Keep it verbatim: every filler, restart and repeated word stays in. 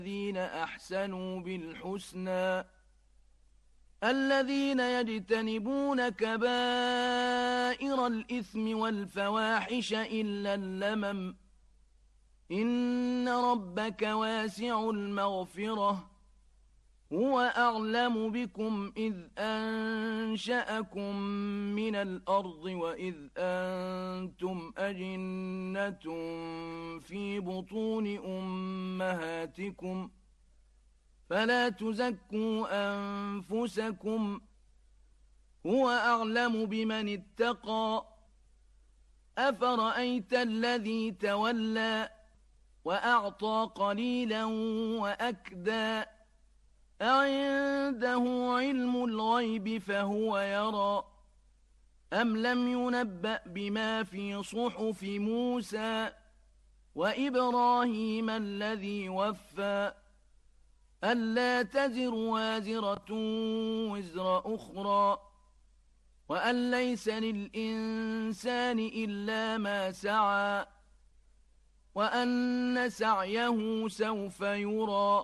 الذين أحسنوا بالحسنى الذين يجتنبون كبائر الإثم والفواحش إلا اللمم إن ربك واسع المغفرة هو أعلم بكم إذ أنشأكم من الأرض وإذ أنتم أجنة في بطون أمهاتكم فلا تزكوا أنفسكم هو أعلم بمن اتقى أفرأيت الذي تولى وأعطى قليلا وأكدى أعنده علم الغيب فهو يرى أم لم ينبأ بما في صحف موسى وإبراهيم الذي وفى ألا تزر وازرة وزر أخرى وأن ليس للإنسان إلا ما سعى وأن سعيه سوف يرى